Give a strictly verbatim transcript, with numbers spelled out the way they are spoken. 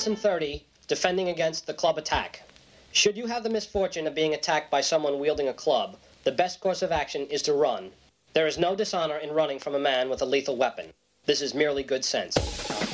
Lesson thirty, defending against the club attack. Should you have the misfortune of being attacked by someone wielding a club, the best course of action is to run. There is no dishonor in running from a man with a lethal weapon. This is merely good sense.